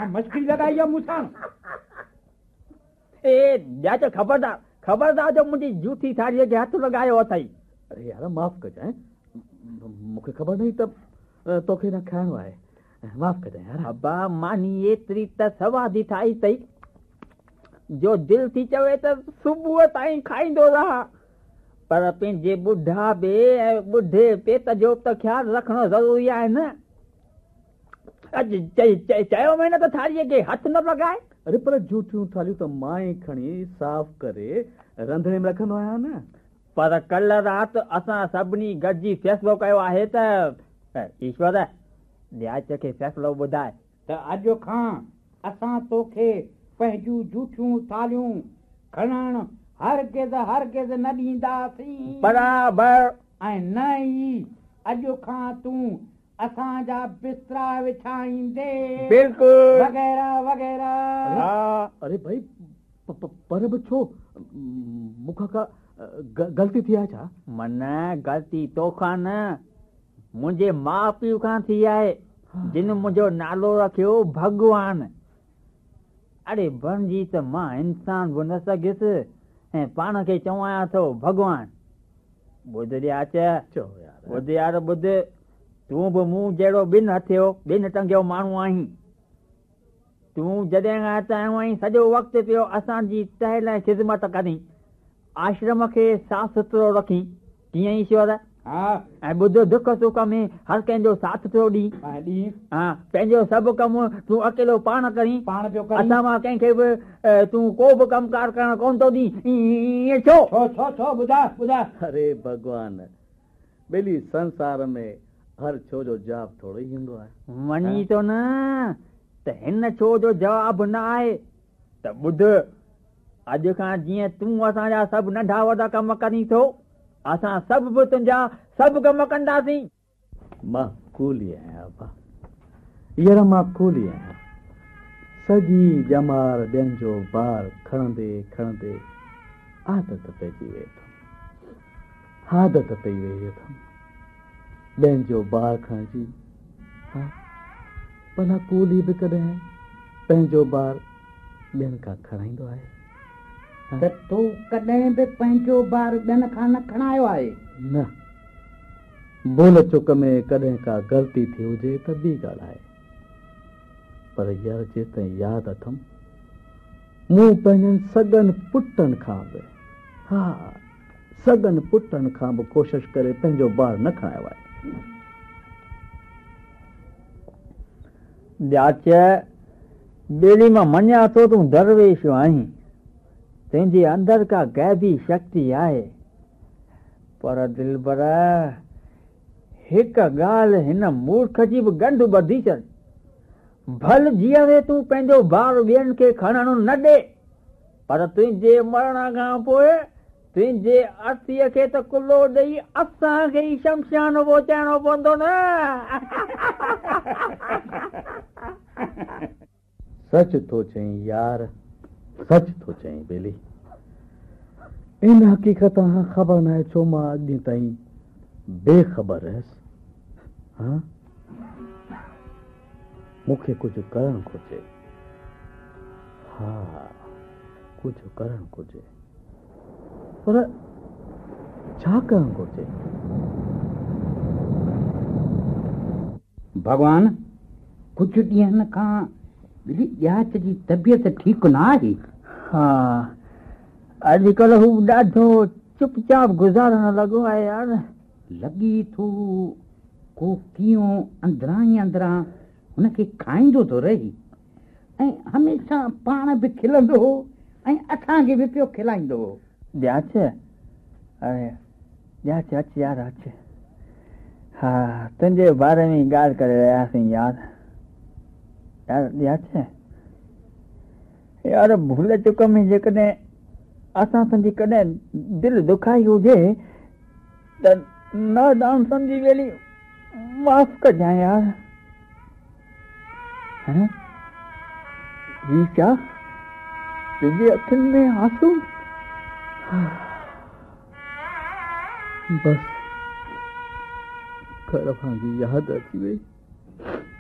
मस्करी लगाई है मूंसां। ए ॾाचो खबरदार जो मुंहिंजी जूठी थारीअ खे हथु लॻायो अथई। अरे यार माफ़ कजांइ, मूंखे ख़बर नहीं त तोखे न खाइणो आहे, माफ़ कजांइ यार। अब्बा मानी एतिरी त सवादी ठाही अथई जो दिलि थी चवे त सुबुह ताईं खाईंदो रहा, पर पंहिंजे ॿुढापे ऐं ॿुढे पेट जो त ख़्यालु रखणो ज़रूरी आहे न। अॼु चयो में न त थारीअ खे हथु न लॻाए। अरे पर जूठियूं थालियूं त मां ई खणी साफ़ करे रंधिणे में रखंदो आहियां न। पर कल्ह राति असां सभिनी गॾिजी फ़ैसिलो कयो आहे त ईश्वर ॾियाच खे फ़ैसिलो ॿुधाए त अॼु खां असां तोखे पंहिंजूं जूठियूं थालियूं खणण हरगिज़ न ॾींदासीं बराबरि। ऐं न ई अॼु खां तूं असांजा बिस्तरा विछाईंदे बिल्कुलु वग़ैरह वग़ैरह। अरे भाई पर बि छो, मूंखां का ग़लती थी आहे छा? मन ग़लती तोखां न, मुंहिंजे माउ पीउ खां थी आहे जिन मुंहिंजो नालो रखियो भॻवान। अरे बणिजी त मां इंसान बि न सघियुसि ऐं पाण खे चवां थो भॻवान। ॿुध ॾियाच, ॿुध यार ॿुध, तूं बि मूं जहिड़ो ॿिनि टंगियो माण्हू आहीं। तूं जॾहिं खां हिते आयो आहीं सॼो वक़्तु पियो असांजी टहल ऐं ख़िदमत करीं, आश्रम खे साफ़ सुथिरो रखीं, कीअं ईश्वर? ऐं ॿुध दुख सुख में हर कंहिंजो साथ पियो ॾी। हा, पंहिंजो सभु कमु तूं अकेलो पाण करीं, पाण पियो करीं। असां मां कंहिंखे बि तूं को बि कमकार करणु कोन थो ॾी। ईअं छो? ॿुधा। अरे भॻवान, ॿिली संसार में हर छो जो जवाब थोरो ई हूंदो आहे। मञी थो न त हिन छो जो जवाब न आहे त ॿुध, अॼु खां जीअं तूं असांजा सभु नंढा वॾा कम करीं थो, असां सभु बि तुंहिंजा सभु कम कंदासीं। मां कूली आहियां अबा, हींअर मां कूली आहियां। सॼी ॼमार ॿियनि जो बार खणंदे खणंदे आदत पइजी वई अथमि, आदत पई वई अथमि ॿियनि जो बार खणण जी। हा, भला कूली बि कॾहिं पंहिंजो बार ॿियनि खां खणाईंदो आहे? त तूं कॾहिं बि पंहिंजो बार ॿियनि खां न खणायो आहे? न, भुल चुक में कॾहिं का ग़लती थी हुजे त ॿी ॻाल्हि आहे, पर यार जेसिताईं यादि अथमि, मूं पंहिंजनि सॻनि पुटनि खां बि, हा सॻनि पुटनि खां बि कोशिशि करे पंहिंजो बार न खणायो आहे। ॾियाच, ॿेड़ी मां मञा थो तूं दरवेश आहीं, तुंहिंजे अंदरि का गैबी शक्ति आहे, पर दिलबर हिकु ॻाल्हि हिन मूर्ख जी बि गंढ ॿधी छॾ। भल जीअं तूं पंहिंजो बार ॿियनि खे खणणु न ॾे, पर तुंहिंजे मरण खां पोइ तुंहिंजे अर्थीअ खे त कुल्लो ॾेई असांखे ई शमशान पहुचाइणो पवंदो न। सच थो चईं यार, सच थो चईं बेली। इन हक़ीक़त खां ख़बर न आहे छो मां अॼु ताईं बेख़बर हुयसि। हा, मूंखे कुझु करणु घुरिजे। हा, कुझु करणु घुरिजे, पर छा करणु घुरिजे? भॻवान, कुझु ॾींहंनि खां ॾियाच जी तबियत ठीकु न आहे। हा, अॼुकल्ह हू ॾाढो चुपचाप गुज़ारण लॻो आहे यार। लॻी थो को कीअं अंदरां ई अंदरां हुनखे खाईंदो थो रही, ऐं हमेशह पाण बि खिलंदो हो ऐं असांखे बि पियो खिलाईंदो हो। ॾियाच, अरे ॾियाच अच यार अच। हा, तुंहिंजे बारे में ॻाल्हि करे रहियासीं यार। यार ॾियाच, यार भूल चुक में जेकॾहिं असां तुंहिंजी कॾहिं दिलि दुखाई हुजे त न ॾाण सम्झी वेली माफ़ कजांइ यार। ही छा, तुंहिंजी अखियुनि में आंसू? बस घर जी यादि अची वई।